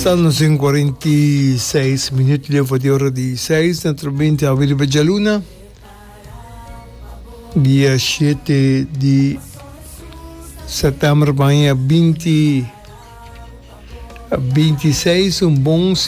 Stanno in 46 minuti dopo di ora di 6, naturalmente a Villa Luna, dia 7 di settembre, a 26, un buon